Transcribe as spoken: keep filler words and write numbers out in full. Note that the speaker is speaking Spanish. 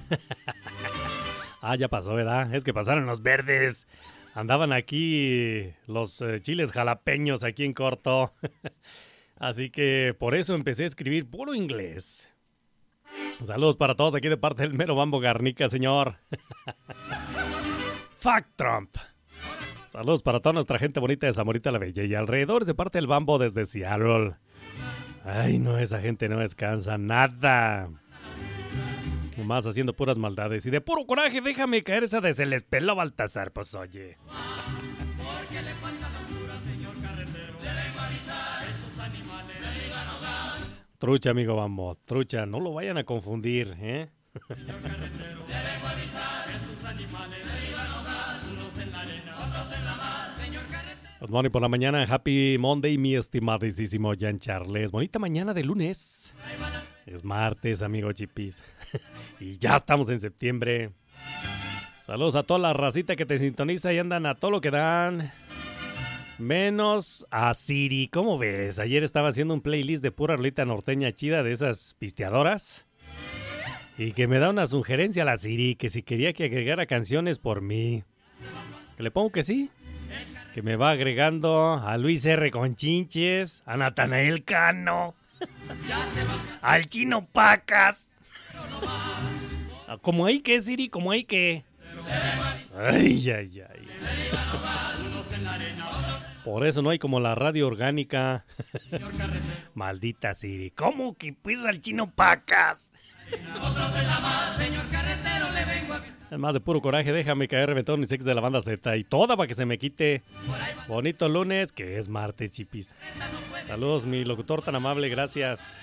Ah, ya pasó, ¿verdad? Es que pasaron los verdes. Andaban aquí los eh, chiles jalapeños aquí en corto. Así que por eso empecé a escribir puro inglés. Saludos para todos aquí de parte del mero Bambo Garnica, señor. Fuck Trump. Saludos para toda nuestra gente bonita de Zamorita la Bella y alrededor de parte del Bambo desde Seattle. Ay, no, esa gente no descansa nada. Nomás haciendo puras maldades. Y de puro coraje, déjame caer esa de se les peló Baltasar, pues oye. Porque le falta locura, señor carretero. Le vengo a avisar, esos animales se iban a ahogar. Trucha, amigo Bambo, trucha, no lo vayan a confundir, ¿eh? Señor carretero, le vengo a avisar, esos animales se iban a ahogar. Unos en la arena, otros en la mar, señor carretero. Good morning por la mañana, happy Monday, mi estimadísimo Jan Charles. Bonita mañana de lunes. Es martes, amigo Chipis. Y ya estamos en septiembre. Saludos a toda la racita que te sintoniza y andan a todo lo que dan. Menos a Siri, ¿cómo ves? Ayer estaba haciendo un playlist de pura rolita norteña chida de esas pisteadoras. Y que me da una sugerencia a la Siri, que si quería que agregara canciones por mí. Que le pongo que sí. Que me va agregando a Luis R. Conchinches, a Natanael Cano, al Chino Pacas. Como ahí que, Siri, como ahí que. Ay, ay, ay. Por eso no hay como la radio orgánica. Maldita Siri. ¿Cómo que pues al Chino Pacas? Además de puro coraje, déjame caer reventón y sex de la banda Z y toda para que se me quite. Bonito lunes, que es martes, Chipis. Saludos, mi locutor tan amable, gracias.